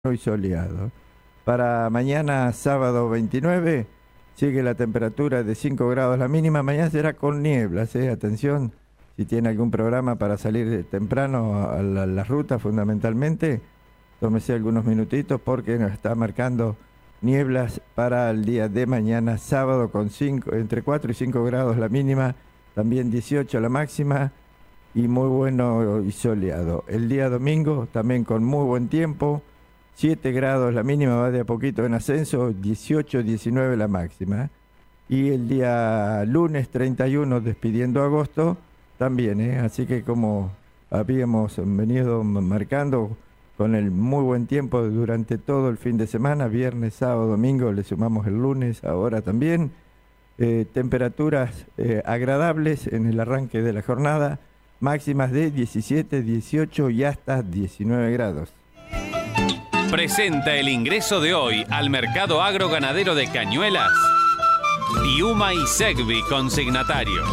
y soleado. Para mañana, sábado 29, sigue la temperatura de 5 grados la mínima. Mañana será con nieblas, atención, si tiene algún programa para salir temprano a la ruta fundamentalmente, tómese algunos minutitos porque nos está marcando nieblas para el día de mañana, sábado, con entre 4 y 5 grados la mínima, también 18 la máxima y muy bueno y soleado. El día domingo también con muy buen tiempo, 7 grados la mínima, va de a poquito en ascenso, 18, 19 la máxima. Y el día lunes 31, despidiendo agosto, también, así que como habíamos venido marcando con el muy buen tiempo durante todo el fin de semana, viernes, sábado, domingo, le sumamos el lunes ahora también, temperaturas agradables en el arranque de la jornada, máximas de 17, 18 y hasta 19 grados. Presenta el ingreso de hoy al mercado agroganadero de Cañuelas, Piuma y Segvi consignatarios.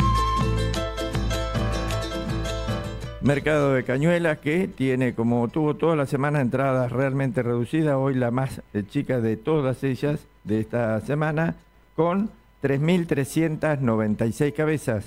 Mercado de Cañuelas que tiene, como tuvo toda la semana, entradas realmente reducidas, hoy la más chica de todas ellas de esta semana, con 3.396 cabezas.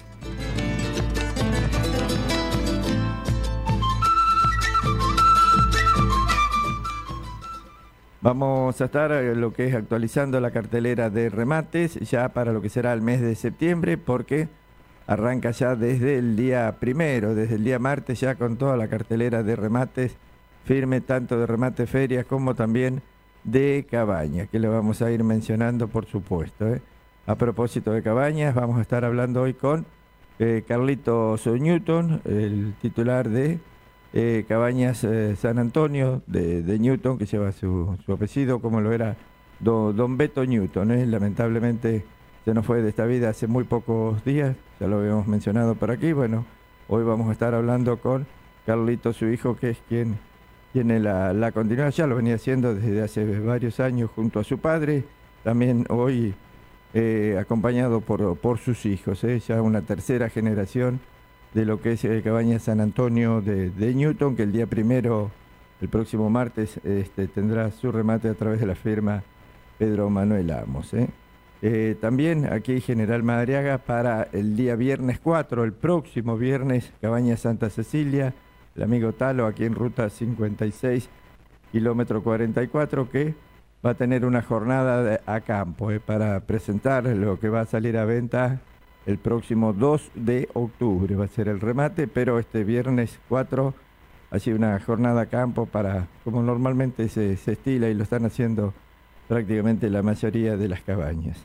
Vamos a estar lo que es actualizando la cartelera de remates ya para lo que será el mes de septiembre, porque arranca ya desde el día primero, desde el día martes ya con toda la cartelera de remates firme, tanto de remate ferias como también de cabañas, que le vamos a ir mencionando por supuesto. A propósito de cabañas, vamos a estar hablando hoy con Carlitos Newton, el titular de Cabañas San Antonio de Newton, que lleva su apellido, como lo era don Beto Newton. Lamentablemente se nos fue de esta vida hace muy pocos días, ya lo habíamos mencionado por aquí. Bueno, hoy vamos a estar hablando con Carlito, su hijo, que es quien tiene la continuidad, ya lo venía haciendo desde hace varios años junto a su padre, también hoy acompañado por sus hijos, ya una tercera generación de lo que es Cabañas San Antonio de Newton, que el día primero, el próximo martes, tendrá su remate a través de la firma Pedro Manuel Amos. También aquí General Madariaga para el día viernes 4, el próximo viernes, Cabañas Santa Cecilia, el amigo Talo aquí en ruta 56, kilómetro 44, que va a tener una jornada a campo para presentar lo que va a salir a venta el próximo 2 de octubre. Va a ser el remate, pero este viernes 4 ha sido una jornada a campo para, como normalmente se estila y lo están haciendo prácticamente la mayoría de las cabañas.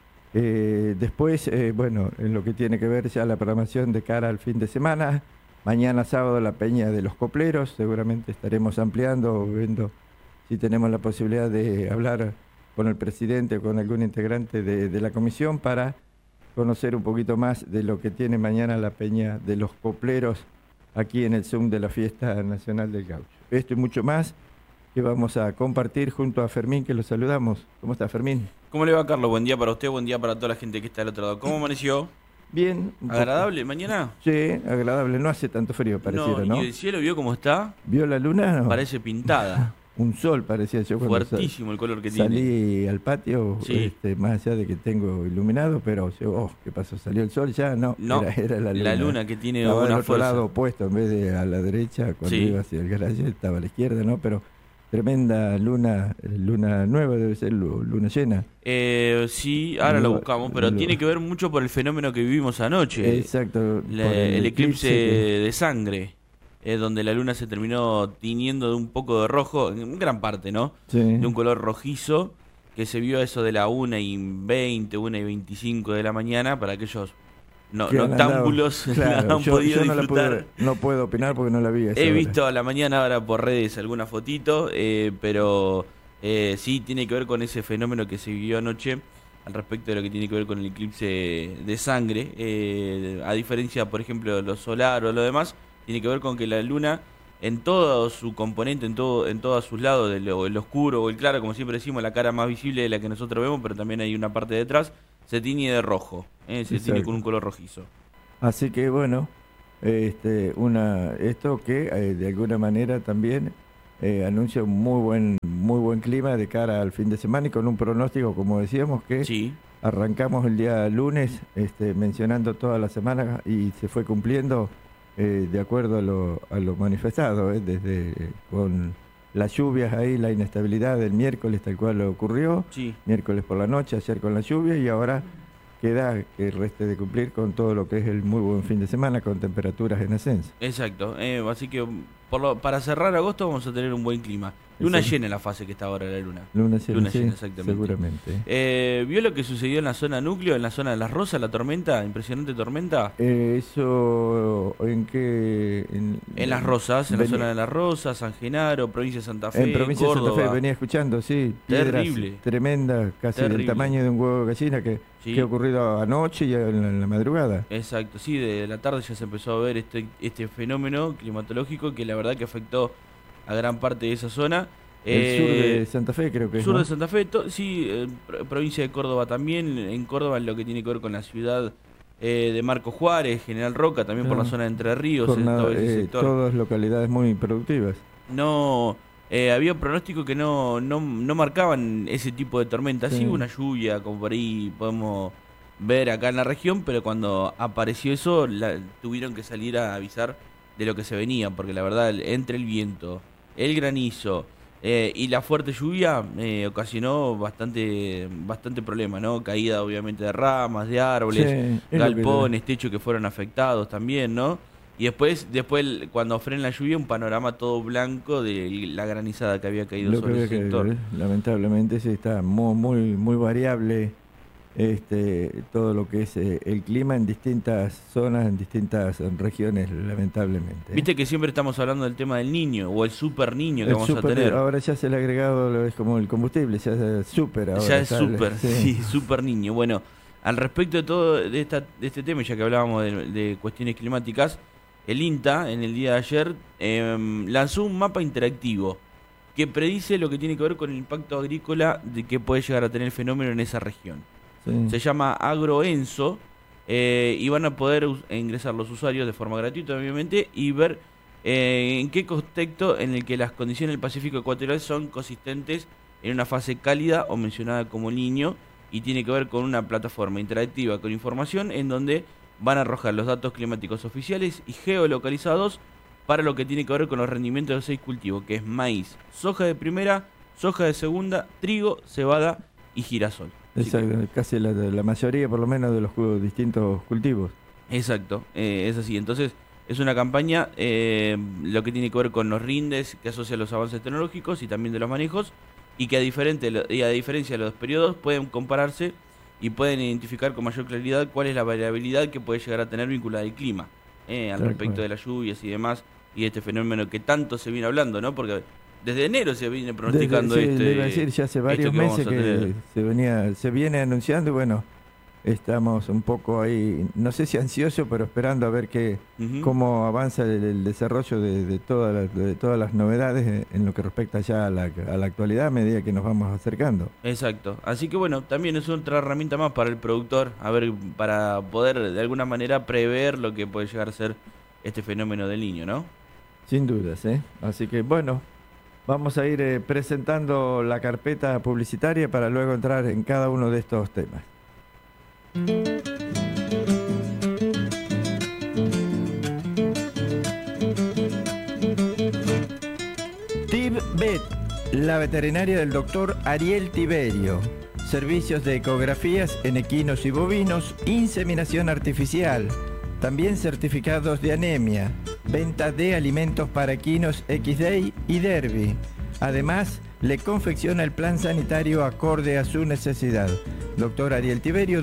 Después, bueno, en lo que tiene que ver ya la programación de cara al fin de semana, mañana sábado la Peña de los Copleros, seguramente estaremos ampliando, viendo si tenemos la posibilidad de hablar con el presidente o con algún integrante de la comisión para conocer un poquito más de lo que tiene mañana la Peña de los Copleros aquí en el Zoom de la Fiesta Nacional del Gaucho. Esto y mucho más que vamos a compartir junto a Fermín, que lo saludamos. ¿Cómo está, Fermín? ¿Cómo le va, Carlos? Buen día para usted, buen día para toda la gente que está al otro lado. ¿Cómo amaneció? Bien. ¿Agradable mañana? Sí, agradable. No hace tanto frío, pareciera, ¿no? ¿Y el cielo vio cómo está? ¿Vio la luna? No. Parece pintada. Un sol parecía yo cuando fuertísimo el color que salí tiene. al patio, sí. Más allá de que tengo iluminado, pero yo, ¿qué pasó? ¿Salió el sol ya? No, era la luna. La luna que tiene estaba una del otro fuerza. lado opuesto, en vez de a la derecha, cuando iba hacia el garaje, estaba a la izquierda, ¿no? Pero tremenda luna nueva, debe ser luna llena. Sí, ahora lo buscamos, pero tiene que ver mucho por el fenómeno que vivimos anoche. Exacto. El eclipse de sangre. Donde la luna se terminó tiñendo de un poco de rojo, en gran parte, ¿no? Sí. De un color rojizo, que se vio a eso de la 1:20, 1:25 de la mañana, para aquellos noctámbulos claro, la han podido disfrutar. No puedo opinar porque no la vi. He visto a la mañana ahora por redes alguna fotito, pero sí tiene que ver con ese fenómeno que se vivió anoche, al respecto de lo que tiene que ver con el eclipse de sangre, a diferencia, por ejemplo, de lo solar o lo demás. Tiene que ver con que la luna, en todo su componente, en todos sus lados, el oscuro o el claro, como siempre decimos, la cara más visible de la que nosotros vemos, pero también hay una parte detrás, se tiñe de rojo, se tiñe con un color rojizo. Así que bueno, esto que de alguna manera también anuncia un muy buen clima de cara al fin de semana y con un pronóstico, como decíamos, que Sí. arrancamos el día lunes mencionando toda la semana y se fue cumpliendo de acuerdo a lo manifestado, desde con las lluvias ahí, la inestabilidad del miércoles tal cual ocurrió, Sí. miércoles por la noche, ayer con la lluvia y ahora queda que reste de cumplir con todo lo que es el muy buen fin de semana con temperaturas en ascenso. Exacto, así que para cerrar agosto vamos a tener un buen clima. Luna Exacto. llena en la fase que está ahora la luna. Luna llena, sí, exactamente. seguramente. ¿Vio lo que sucedió en la zona núcleo, en la zona de Las Rosas, la tormenta, impresionante tormenta? Eso, ¿en qué? En Las Rosas, en la venía- zona de Las Rosas, San Genaro, provincia de Santa Fe, En provincia de Córdoba. Santa Fe venía escuchando, sí, piedras Terrible. tremendas, casi Terrible. del tamaño de un huevo de gallina Sí. que ha ocurrido anoche y en la madrugada. Exacto, sí, de la tarde ya se empezó a ver este fenómeno climatológico que la verdad que afectó a gran parte de esa zona. El sur de Santa Fe creo que es, Sur ¿no? de Santa Fe, sí, provincia de Córdoba también, en Córdoba en lo que tiene que ver con la ciudad de Marcos Juárez, General Roca, también por la zona de Entre Ríos, todo ese sector. Todas localidades muy productivas. No, había pronósticos que no marcaban ese tipo de tormenta, sí Sí. una lluvia, como por ahí podemos ver acá en la región, pero cuando apareció eso tuvieron que salir a avisar de lo que se venía, porque la verdad entre el viento, el granizo y la fuerte lluvia ocasionó bastante problema, ¿no? Caída obviamente de ramas, de árboles, Sí, es lo que- galpones, techos que fueron afectados también, ¿no? Y después cuando frena la lluvia, un panorama todo blanco de la granizada que había caído Lo que sobre había el que sector. ver, lamentablemente sí está muy variable todo lo que es el clima en distintas zonas, en distintas regiones, lamentablemente. Viste que siempre estamos hablando del tema del niño o el super niño que El vamos súper, a tener. ahora ya se le ha agregado, es como el combustible, ya es súper ahora. Ya es sale, súper, sí, súper niño. Bueno, al respecto de todo de este tema, ya que hablábamos de cuestiones climáticas, el INTA en el día de ayer lanzó un mapa interactivo que predice lo que tiene que ver con el impacto agrícola de que puede llegar a tener el fenómeno en esa región. Sí. Se llama AgroEnso y van a poder ingresar los usuarios de forma gratuita, obviamente, y ver en qué contexto en el que las condiciones del Pacífico ecuatorial son consistentes en una fase cálida o mencionada como niño, y tiene que ver con una plataforma interactiva con información en donde van a arrojar los datos climáticos oficiales y geolocalizados para lo que tiene que ver con los rendimientos de los 6 cultivos, que es maíz, soja de primera, soja de segunda, trigo, cebada y girasol. Exacto, casi la mayoría por lo menos de los distintos cultivos. Exacto, es así. Entonces, es una campaña lo que tiene que ver con los rindes que asocia a los avances tecnológicos y también de los manejos, y que a diferencia de los periodos pueden compararse y pueden identificar con mayor claridad cuál es la variabilidad que puede llegar a tener vinculada al clima, al Tal respecto cual. de las lluvias y demás, y de este fenómeno que tanto se viene hablando, ¿no? Porque desde enero se viene pronosticando Sí, le iba a decir, ya hace varios esto que vamos meses a tener. que se viene anunciando y bueno, estamos un poco ahí, no sé si ansiosos, pero esperando a ver Ujú. cómo avanza el desarrollo de todas las novedades en lo que respecta ya a la actualidad a medida que nos vamos acercando. Exacto, así que bueno, también es otra herramienta más para el productor, a ver, para poder de alguna manera prever lo que puede llegar a ser este fenómeno del niño, ¿no? Sin dudas, ¿eh? Así que bueno, vamos a ir presentando la carpeta publicitaria para luego entrar en cada uno de estos temas. TibVet, la veterinaria del doctor Ariel Tiberio. Servicios de ecografías en equinos y bovinos, inseminación artificial, también certificados de anemia, venta de alimentos para equinos XDay y Derby. Además, le confecciona el plan sanitario acorde a su necesidad. Doctor Ariel Tiberio,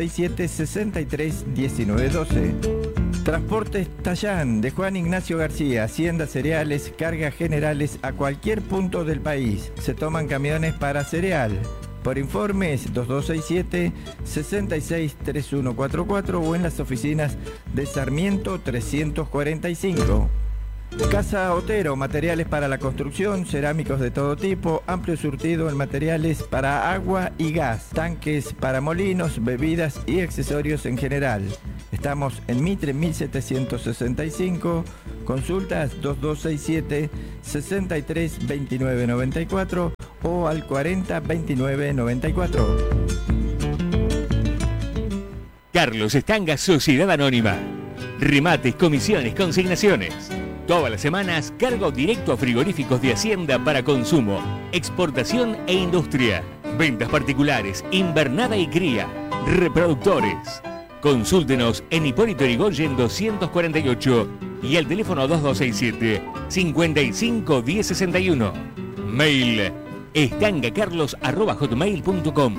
2267-631912. Transportes Tallán, de Juan Ignacio García, Hacienda Cereales, cargas generales a cualquier punto del país. Se toman camiones para cereal. Por informes, 2267-663144 o en las oficinas de Sarmiento 345. Casa Otero, materiales para la construcción, cerámicos de todo tipo, amplio surtido en materiales para agua y gas, tanques para molinos, bebidas y accesorios en general. Estamos en Mitre 1765, Consultas 2267 63 29 94 o al 40 29 94. Carlos Estanga, Sociedad Anónima. Remates, comisiones, consignaciones. Todas las semanas, cargo directo a frigoríficos de Hacienda para consumo, exportación e industria. Ventas particulares, invernada y cría. Reproductores. Consúltenos en Hipólito Yrigoyen 248 y al teléfono 2267 55 1061. Mail estangacarlos@hotmail.com.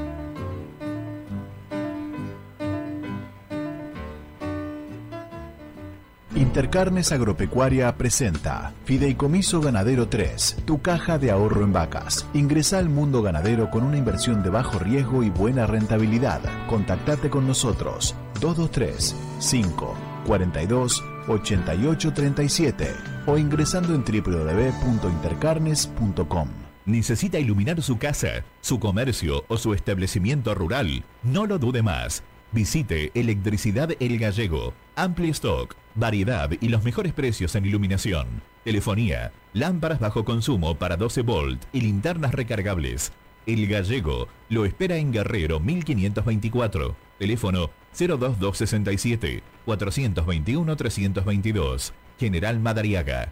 Intercarnes Agropecuaria presenta Fideicomiso Ganadero 3, tu caja de ahorro en vacas. Ingresa al mundo ganadero con una inversión de bajo riesgo y buena rentabilidad. Contactate con nosotros 223 5 42 88 37 o ingresando en www.intercarnes.com. ¿Necesita iluminar su casa, su comercio o su establecimiento rural? No lo dude más. Visite Electricidad El Gallego. Amplio stock, variedad y los mejores precios en iluminación. Telefonía, lámparas bajo consumo para 12 volt y linternas recargables. El Gallego lo espera en Guerrero 1524. Teléfono 02267 421 322. General Madariaga.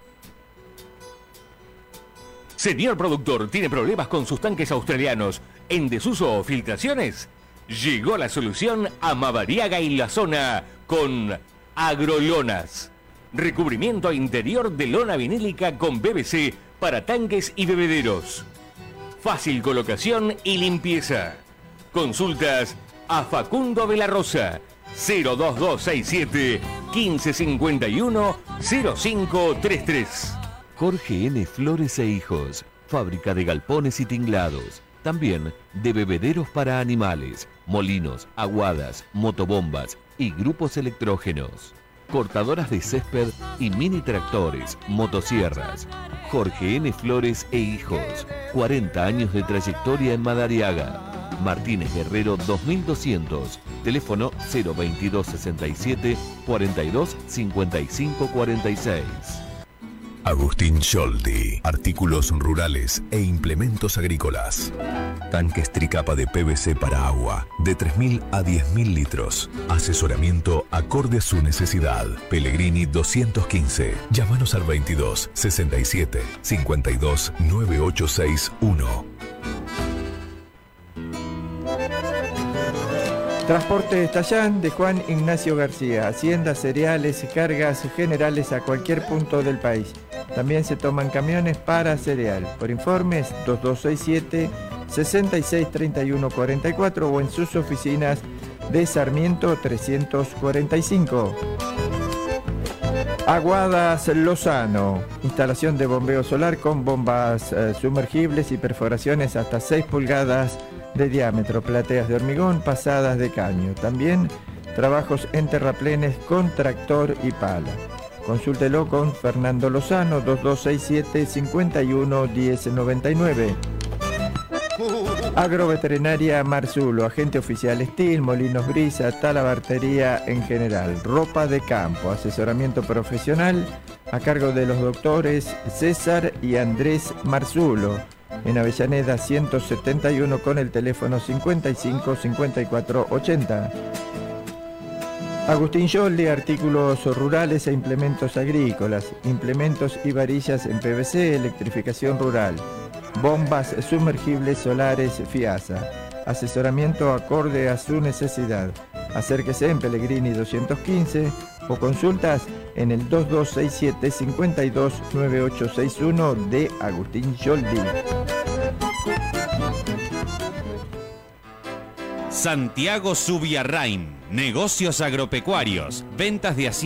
Señor productor, ¿tiene problemas con sus tanques australianos en desuso o filtraciones? Llegó la solución a Madariaga y la zona con Agrolonas. Recubrimiento interior de lona vinílica con PVC para tanques y bebederos. Fácil colocación y limpieza. Consultas a Facundo de la Rosa 02267 1551 0533. Jorge N. Flores e Hijos, fábrica de galpones y tinglados, también de bebederos para animales, molinos, aguadas, motobombas y grupos electrógenos, cortadoras de césped y mini tractores, motosierras. Jorge N. Flores e Hijos, 40 años de trayectoria en Madariaga. Martínez Guerrero 2200, teléfono 02267 42 55 46. Agustín Scholdi, artículos rurales e implementos agrícolas. Tanques tricapa de PVC para agua, de 3.000 a 10.000 litros. Asesoramiento acorde a su necesidad. Pellegrini 215. Llámanos al 22 67 52 9861. Transporte Estallán de Juan Ignacio García. Hacienda, cereales, cargas generales a cualquier punto del país. También se toman camiones para cereal. Por informes 2267 663144 o en sus oficinas de Sarmiento 345. Aguadas Lozano. Instalación de bombeo solar con bombas sumergibles y perforaciones hasta 6 pulgadas de diámetro, plateas de hormigón pasadas de caño. También trabajos en terraplenes con tractor y pala. Consúltelo con Fernando Lozano 2267 51 1099. Agroveterinaria Marzulo, agente oficial Estil, molinos brisa, talabartería en general, ropa de campo, asesoramiento profesional a cargo de los doctores César y Andrés Marzulo. En Avellaneda 171 con el teléfono 55 54 80. Agustín Scholdi, artículos rurales e implementos agrícolas, implementos y varillas en PVC, electrificación rural, bombas sumergibles solares FIASA, asesoramiento acorde a su necesidad. Acérquese en Pellegrini 215 o consultas en el 2267 52 9861 de Agustín Scholdi. Santiago Subiarrain, negocios agropecuarios, ventas de